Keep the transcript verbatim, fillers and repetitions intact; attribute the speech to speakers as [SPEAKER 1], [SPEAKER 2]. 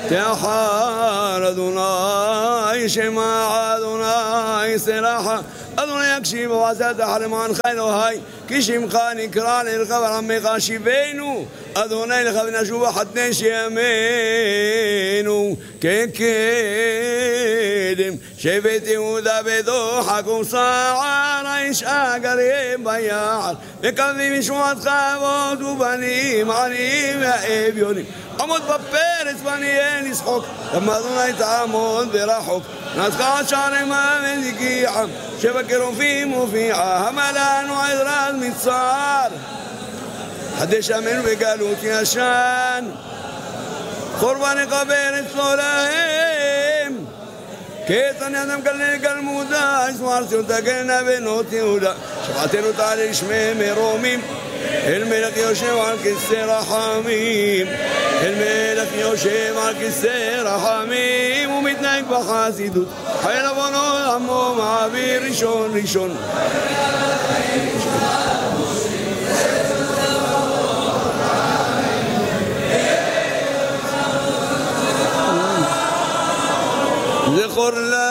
[SPEAKER 1] תאחר אדוני שמע אדוני סלחה אדוני יקשיב ועשה תחר למענך אלוהי כי שמך נקרא ללך ורמך שיבנו אדוני לך ונשוב חתני שימינו כקדם שבט יהודה בדוחק ושער האיש הגרים ביער מקווים ישועתך אבות ובנים עניים ואביונים עמוד בפרץ ונהיה לשחוק גם אדוני תעמוד ברחוק נצך שערמה ונגיעה שבקרופים מופיעה המלאנו עזרת מצער חדש אמנו בגלות ישן חורבן יקבר אצלו להם כיצן ידם כלל גלמודה הסמרתי אותה גנה בנות יהודה שבעתנו תעלה שמי מרומים אל מלך יושב על כיסא רחמים אל מלך יושב על כיסא רחמים ומתנהג בחסידות חי לבונות עמו מעביר ראשון ראשון זכור לה